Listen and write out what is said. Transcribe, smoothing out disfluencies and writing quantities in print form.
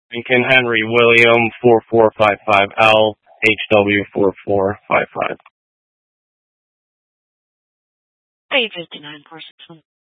Lincoln Henry William 4455L HW 4455. A 59 461.